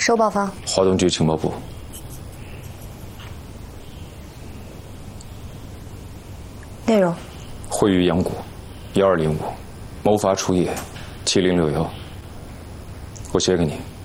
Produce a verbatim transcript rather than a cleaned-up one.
收报方。 华东局情报部。 内容： 惠于阳谷，幺二零五，谋伐除野，七零六幺。我写给你。